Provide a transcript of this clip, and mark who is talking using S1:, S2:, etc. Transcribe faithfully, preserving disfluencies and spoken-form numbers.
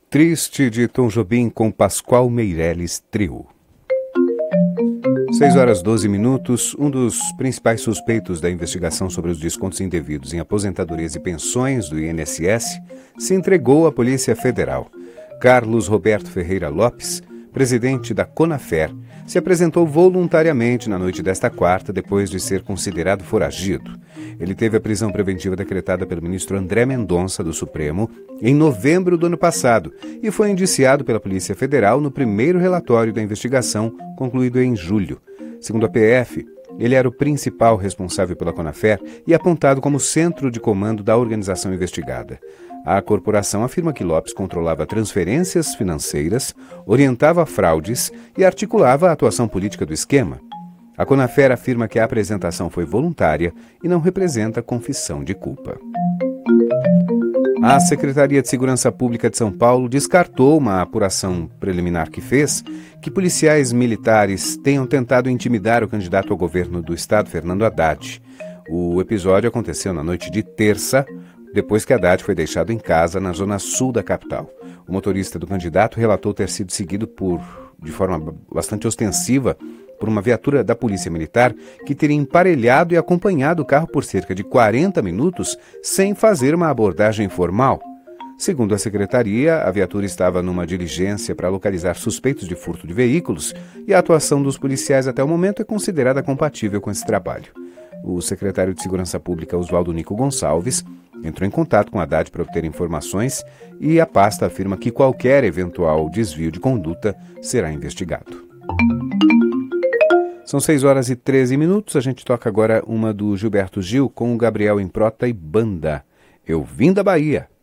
S1: Triste, de Tom Jobim com Pascoal Meirelles Trio. seis horas e doze minutos. Um dos principais suspeitos da investigação sobre os descontos indevidos em aposentadorias e pensões do I N S S se entregou à Polícia Federal. Carlos Roberto Ferreira Lopes, presidente da CONAFER, se apresentou voluntariamente na noite desta quarta, depois de ser considerado foragido. Ele teve a prisão preventiva decretada pelo ministro André Mendonça, do Supremo, em novembro do ano passado e foi indiciado pela Polícia Federal no primeiro relatório da investigação, concluído em julho. Segundo a P F, ele era o principal responsável pela CONAFER e apontado como centro de comando da organização investigada. A corporação afirma que Lopes controlava transferências financeiras, orientava fraudes e articulava a atuação política do esquema. A CONAFER afirma que a apresentação foi voluntária e não representa confissão de culpa. A Secretaria de Segurança Pública de São Paulo descartou uma apuração preliminar que fez que policiais militares tenham tentado intimidar o candidato ao governo do estado, Fernando Haddad. O episódio aconteceu na noite de terça, depois que Haddad foi deixado em casa na zona sul da capital. O motorista do candidato relatou ter sido seguido por, de forma bastante ostensiva por uma viatura da Polícia Militar que teria emparelhado e acompanhado o carro por cerca de quarenta minutos sem fazer uma abordagem formal. Segundo a secretaria, a viatura estava numa diligência para localizar suspeitos de furto de veículos e a atuação dos policiais até o momento é considerada compatível com esse trabalho. O secretário de Segurança Pública, Oswaldo Nico Gonçalves, entrou em contato com Haddad para obter informações e a pasta afirma que qualquer eventual desvio de conduta será investigado. São seis horas e treze minutos, a gente toca agora uma do Gilberto Gil com o Gabriel Improta e Banda. Eu vim da Bahia.